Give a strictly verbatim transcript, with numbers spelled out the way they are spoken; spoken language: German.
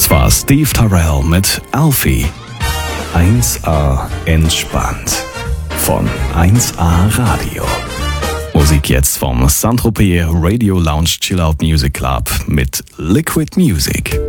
Das war Steve Tyrell mit Alfie. eins A entspannt. Von eins A Radio. Musik jetzt vom Saint-Tropez Radio Lounge Chill Out Music Club mit Liquid Music.